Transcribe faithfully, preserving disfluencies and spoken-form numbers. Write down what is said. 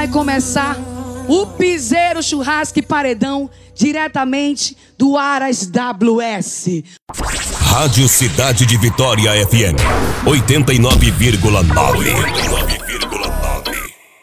começar o piseiro, churrasco e paredão diretamente do Aras W S. Rádio Cidade de Vitória F M oitenta e nove vírgula nove.